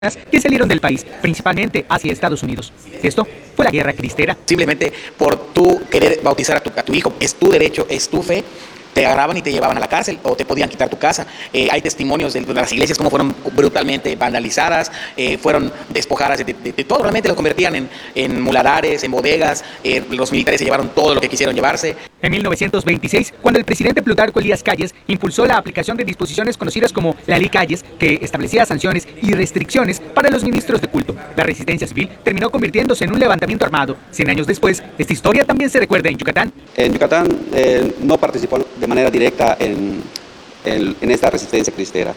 que salieron del país, principalmente hacia Estados Unidos. Esto fue la Guerra Cristera. Simplemente por tú querer bautizar a tu hijo, es tu derecho, es tu fe, te agarraban y te llevaban a la cárcel o te podían quitar tu casa. Hay testimonios de las iglesias como fueron brutalmente vandalizadas, fueron despojadas de todo. Realmente los convertían en muladares, en bodegas. Los militares se llevaron todo lo que quisieron llevarse. En 1926, cuando el presidente Plutarco Elías Calles impulsó la aplicación de disposiciones conocidas como la Ley Calles, que establecía sanciones y restricciones para los ministros de culto, la resistencia civil terminó convirtiéndose en un levantamiento armado. 100 años después, esta historia también se recuerda en Yucatán. En Yucatán no participó de manera directa en esta resistencia cristera.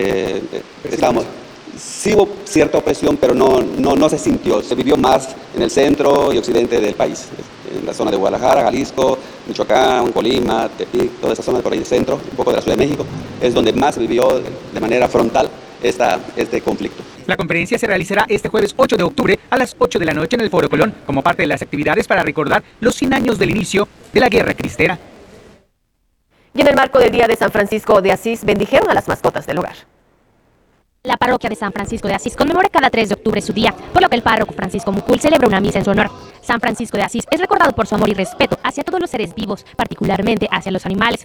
Sí hubo cierta opresión, pero no se sintió. Se vivió más en el centro y occidente del país, en la zona de Guadalajara, Jalisco, Michoacán, Colima, Tepic, toda esa zona por ahí del centro, un poco de la Ciudad de México, es donde más se vivió de manera frontal este conflicto. La conferencia se realizará este jueves 8 de octubre a las 8 de la noche en el Foro Colón, como parte de las actividades para recordar los 100 años del inicio de la Guerra Cristera. Y en el marco del Día de San Francisco de Asís, bendijeron a las mascotas del hogar. La parroquia de San Francisco de Asís conmemora cada 3 de octubre su día, por lo que el párroco Francisco Mucul celebra una misa en su honor. San Francisco de Asís es recordado por su amor y respeto hacia todos los seres vivos, particularmente hacia los animales.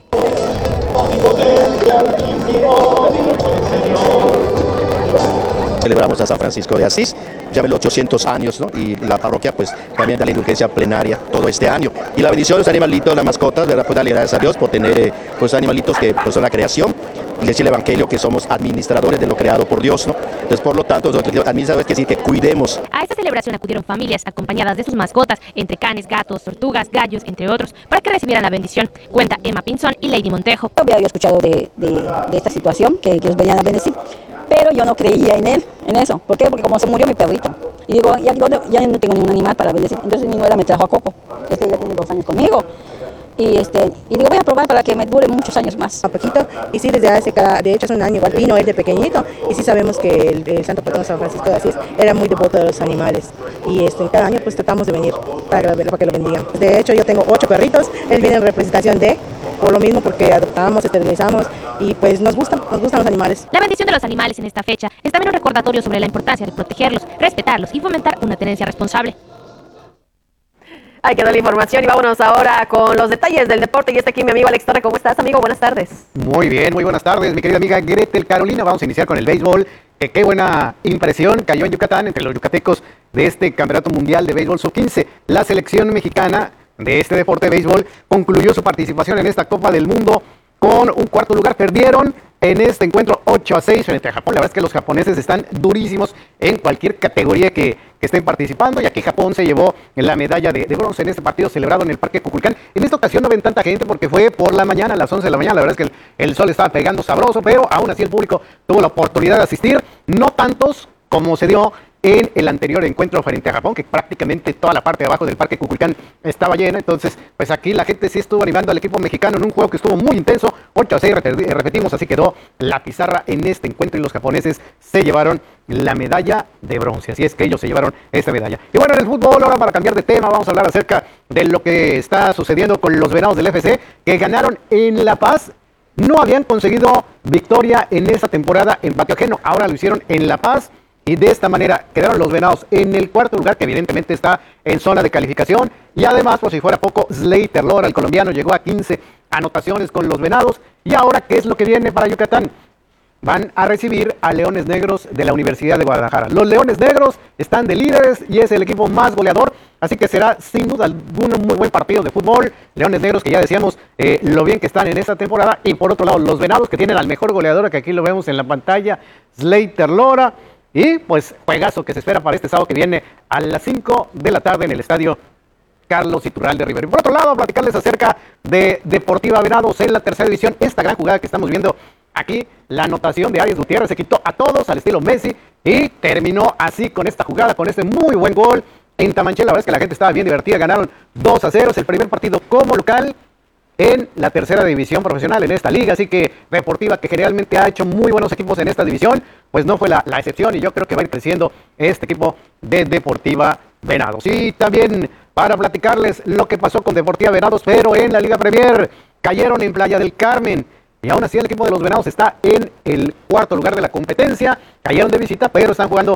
Celebramos a San Francisco de Asís, ya ven los 800 años, ¿no? Y la parroquia pues también da la indulgencia plenaria todo este año. Y la bendición de los animalitos, las mascotas, ¿verdad? Pues darle gracias a Dios por tener pues animalitos que pues, son la creación. Y decir el Evangelio que somos administradores de lo creado por Dios, ¿no? Entonces, por lo tanto, nosotros administradores quiere decir que cuidemos. A esta celebración acudieron familias acompañadas de sus mascotas, entre canes, gatos, tortugas, gallos, entre otros, para que recibieran la bendición. Cuenta Emma Pinzón y Lady Montejo. Había escuchado de esta situación, que los venían a bendecir, pero yo no creía en eso. ¿Por qué? Porque como se murió mi perrito, y digo, ya no tengo ningún animal para bendecir. Entonces mi nuera me trajo a Coco, ya tiene 2 años conmigo. Y digo, voy a probar para que me dure muchos años más. A poquito, y sí, de hecho es un año, igual vino él de pequeñito, y sí sabemos que el santo patrono San Francisco de Asís era muy devoto de los animales, y cada año pues tratamos de venir para que lo bendigan. De hecho yo tengo 8 perritos, él viene en representación por lo mismo, porque adoptamos, esterilizamos, y pues nos gustan los animales. La bendición de los animales en esta fecha es también un recordatorio sobre la importancia de protegerlos, respetarlos y fomentar una tenencia responsable. Ahí quedó la información y vámonos ahora con los detalles del deporte. Y está aquí mi amigo Alex Torre. ¿Cómo estás, amigo? Buenas tardes. Muy bien, muy buenas tardes, mi querida amiga Gretel Carolina. Vamos a iniciar con el béisbol. Qué buena impresión cayó en Yucatán entre los yucatecos de este Campeonato Mundial de Béisbol Sub-15. La selección mexicana de este deporte de béisbol concluyó su participación en esta Copa del Mundo con un 4º lugar. Perdieron en este encuentro 8-6 frente a Japón. La verdad es que los japoneses están durísimos en cualquier categoría que estén participando, y aquí Japón se llevó la medalla de bronce en este partido celebrado en el Parque Cuculcán. En esta ocasión no ven tanta gente porque fue por la mañana, a las 11 de la mañana. La verdad es que el sol estaba pegando sabroso, pero aún así el público tuvo la oportunidad de asistir. No tantos como se dio en el anterior encuentro frente a Japón, que prácticamente toda la parte de abajo del Parque Cuculcán estaba llena. Entonces, pues aquí la gente sí estuvo animando al equipo mexicano en un juego que estuvo muy intenso. 8-6, repetimos, así quedó la pizarra en este encuentro, y los japoneses se llevaron la medalla de bronce. Así es que ellos se llevaron esta medalla. Y bueno, en el fútbol, ahora para cambiar de tema, vamos a hablar acerca de lo que está sucediendo con los Venados del FC, que ganaron en La Paz. No habían conseguido victoria en esta temporada en patio ajeno, ahora lo hicieron en La Paz. Y de esta manera quedaron los Venados en el 4º lugar, que evidentemente está en zona de calificación. Y además, por si fuera poco, Slater Lora, el colombiano, llegó a 15 anotaciones con los Venados. Y ahora, ¿qué es lo que viene para Yucatán? Van a recibir a Leones Negros de la Universidad de Guadalajara. Los Leones Negros están de líderes y es el equipo más goleador. Así que será sin duda un muy buen partido de fútbol. Leones Negros, que ya decíamos lo bien que están en esta temporada. Y por otro lado, los Venados, que tienen al mejor goleador, que aquí lo vemos en la pantalla, Slater Lora. Y pues juegazo que se espera para este sábado que viene a las 5 de la tarde en el estadio Carlos Iturralde Rivero. Y por otro lado, platicarles acerca de Deportiva Venados en la 3ª división. Esta gran jugada que estamos viendo aquí, la anotación de Arias Gutiérrez, se quitó a todos al estilo Messi y terminó así con esta jugada, con este muy buen gol en Tamanché. La verdad es que la gente estaba bien divertida. Ganaron 2-0, es el primer partido como local en la 3ª división profesional en esta liga, así que Deportiva, que generalmente ha hecho muy buenos equipos en esta división, pues no fue la excepción, y yo creo que va a ir creciendo este equipo de Deportiva Venados. Y también para platicarles lo que pasó con Deportiva Venados, pero en la Liga Premier cayeron en Playa del Carmen, y aún así el equipo de los Venados está en el cuarto lugar de la competencia. Cayeron de visita, pero están jugando